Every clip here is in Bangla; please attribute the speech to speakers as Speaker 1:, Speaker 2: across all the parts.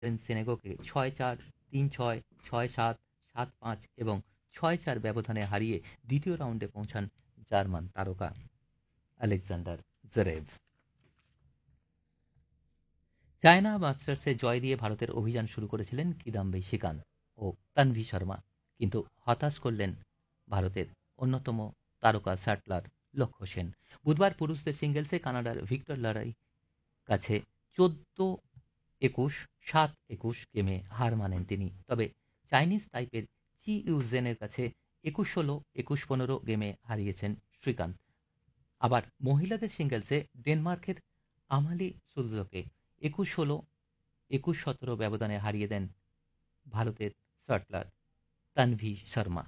Speaker 1: সেনেগোকে ৬-৪, ৩-৬, ৬-৭, ৭-৫ এবং ৬-৪ ব্যবধানে হারিয়ে দ্বিতীয় রাউন্ডে পৌঁছান জার্মান তারকা আলেকজান্ডার জেরেভ। চায়না মাস্টার্সে জয় দিয়ে ভারতের অভিযান শুরু করেছিলেন কিদাম্বি শ্রীকান্ত ও তানভি শর্মা, কিন্তু হতাশ করলেন ভারতের অন্যতম তারকা শাটলার লক্ষ্য সেন। বুধবার পুরুষদের সিঙ্গেলসে কানাডার ভিক্টর লড়াই কাছে 14-21, 7-21 গেমে হার মানেন তিনি। তবে চাইনিজ তাইপের চি ইউজেনের কাছে 21-16, 21-15 গেমে হারিয়েছেন শ্রীকান্ত। আবার মহিলাদের সিঙ্গেলসে ডেনমার্কের আমালি সুলজকে 21-16, 21-17 ব্যবধানে হারিয়ে দেন ভারতের শাটলার তানভি শর্মা।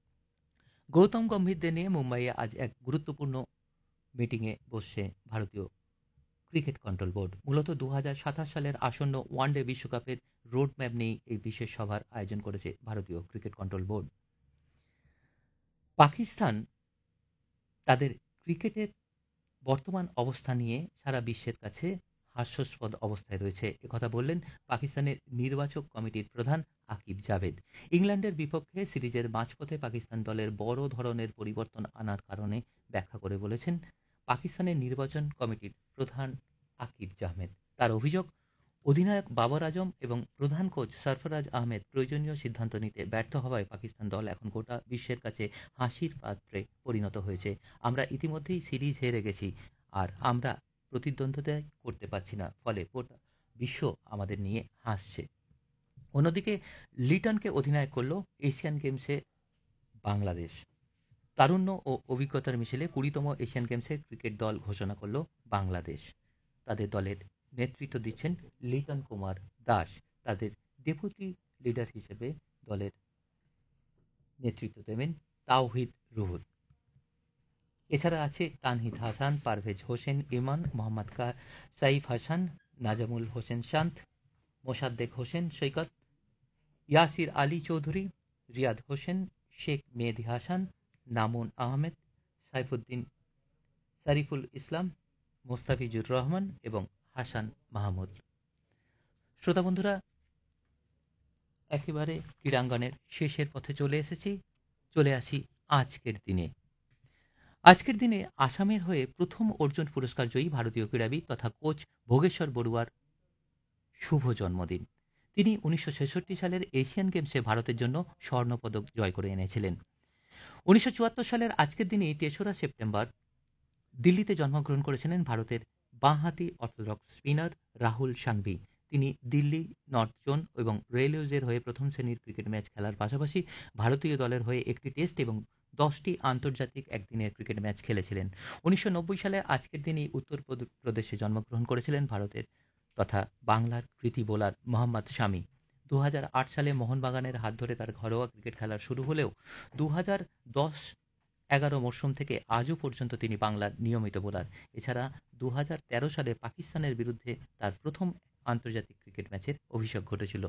Speaker 1: গৌতম গম্ভীরদের নিয়ে মুম্বাইয়ে আজ এক গুরুত্বপূর্ণ মিটিংয়ে বসছে ভারতীয় ক্রিকেট কন্ট্রোল বোর্ড। মূলত 2027 সালের আসন্ন ওয়ানডে বিশ্বকাপের রোডম্যাপ নিয়ে এই বিশেষ সভার আয়োজন করেছে ভারতীয় ক্রিকেট কন্ট্রোল বোর্ড। পাকিস্তান তাদের ক্রিকেটের বর্তমান অবস্থা নিয়ে সারা বিশ্বের কাছে হাস্যাস্পদ অবস্থায় রয়েছে, একথা বললেন পাকিস্তানের নির্বাচক কমিটির প্রধান আকিব জাভেদ। ইংল্যান্ডের বিপক্ষে সিরিজের মাঝপথে পাকিস্তান দলের বড় ধরনের পরিবর্তন আনার কারণে ব্যাখ্যা করে বলেছেন পাকিস্তানের নির্বাচন কমিটির প্রধান আকিব জাভেদ। তার অভিযোগ, অধিনায়ক বাবর আজম এবং প্রধান কোচ সরফরাজ আহমেদ প্রয়োজনীয় সিদ্ধান্ত নিতে ব্যর্থ হওয়ায় পাকিস্তান দল এখন গোটা বিশ্বের কাছে হাসির পাত্রে পরিণত হয়েছে। আমরা ইতিমধ্যেই সিরিজ হেরে গেছি, আর আমরা প্রতিদ্বন্দ্বিতাই করতে পারছি না, ফলে গোটা বিশ্ব আমাদের নিয়ে হাসছে। অন্যদিকে লিটনকে অধিনায়ক করল এশিয়ান গেমসে বাংলাদেশ। তারুণ্য ও অভিজ্ঞতার মিশেলে 20তম এশিয়ান গেমসে ক্রিকেট দল ঘোষণা করল বাংলাদেশ। তাদের দলের নেতৃত্ব দিচ্ছেন লিটন কুমার দাস। তাদের ডেপুটি লিডার হিসেবে দলের নেতৃত্ব দেবেন তাওহিদ রুহুল। এছাড়া আছে তানহিদ হাসান, পারভেজ হোসেন ইমান, মোহাম্মদ সাইফ হাসান, নাজামুল হোসেন শান্ত, মোসাদ্দেক হোসেন সৈকত, ইয়াসির আলী চৌধুরী, রিয়াদ হোসেন, শেখ মেহেদি হাসান, নামুন আহমেদ, সাইফুদ্দিন, সারিফুল ইসলাম, মোস্তাফিজুর রহমান এবং হাসান মাহমুদ। শ্রোতা বন্ধুরা, একেবারে ক্রীড়াঙ্গনের শেষের পথে চলে আসি আজকের দিনে। আজকের দিনে আসামের হয়ে প্রথম অর্জুন পুরস্কার জয়ী ভারতীয় ক্রীড়াবিদ তথা কোচ ভোগেশ্বর বড়ুয়ার শুভ জন্মদিন। তিনি 1966 সালের এশিয়ান গেমসে ভারতের জন্য স্বর্ণপদক জয় করে এনেছিলেন। 1974 সালের আজকের দিনেই 3রা সেপ্টেম্বর দিল্লিতে জন্মগ্রহণ করেছিলেন ভারতের বাঁহাতি অর্থোডক্স স্পিনার রাহুল সানভি। তিনি দিল্লি নর্থ জোন এবং রেলওয়েজের হয়ে প্রথম শ্রেণীর ক্রিকেট ম্যাচ খেলার পাশাপাশি ভারতীয় দলের হয়ে একটি টেস্ট এবং 10টি আন্তর্জাতিক একদিনের ক্রিকেট ম্যাচ খেলেছিলেন। 1990 সালে আজকের দিনই উত্তরপ্রদেশে জন্মগ্রহণ করেছিলেন ভারতের তথা বাংলার কৃতি বোলার মোহাম্মদ শামি। 2008 সালে মোহনবাগানের হাত ধরে তার ঘরোয়া ক্রিকেট খেলা শুরু হলেও 2010-11 মরশুম থেকে আজও পর্যন্ত তিনি বাংলার নিয়মিত বোলার। এছাড়া 2013 সালে পাকিস্তানের বিরুদ্ধে তার প্রথম আন্তর্জাতিক ক্রিকেট ম্যাচের অভিষেক ঘটেছিল।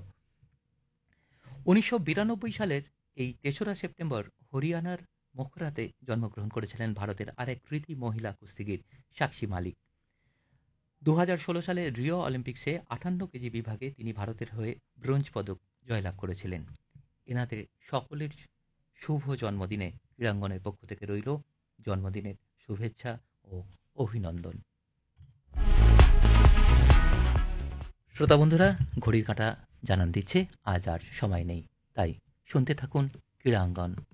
Speaker 1: 1992 সালের এই 3রা সেপ্টেম্বর হরিয়ানার মখরাতে জন্মগ্রহণ করেছিলেন ভারতের আরেক কৃতি মহিলা কুস্তিগির সাক্ষী মালিক। 2016 সালে রিও অলিম্পিক্সে 58 কেজি বিভাগে তিনি ভারতের হয়ে ব্রোঞ্জ পদক জয়লাভ করেছিলেন। এনাদের সকলের শুভ জন্মদিনে ক্রীড়াঙ্গনের পক্ষ থেকে রইল জন্মদিনের শুভেচ্ছা ও অভিনন্দন। শ্রোতা বন্ধুরা, ঘড়ির কাঁটা জানান দিচ্ছে আজ আর সময় নেই, তাই শুনতে থাকুন ক্রীড়াঙ্গন।